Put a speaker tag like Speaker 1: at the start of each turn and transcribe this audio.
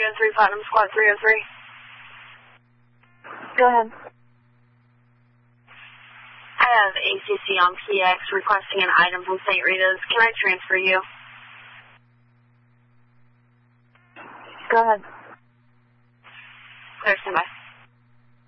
Speaker 1: 303 Platinum Squad 303.
Speaker 2: Go ahead.
Speaker 1: I have ACC on PX requesting an item from St. Rita's. Can I transfer you?
Speaker 2: Go ahead.
Speaker 1: Clear, stand by.